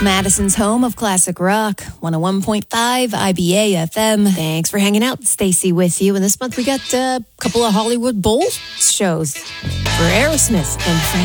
Madison's home of classic rock, 101.5 IBA FM. Thanks for hanging out. Stacey with you. And this month we got a couple of Hollywood Bowl shows for Aerosmith and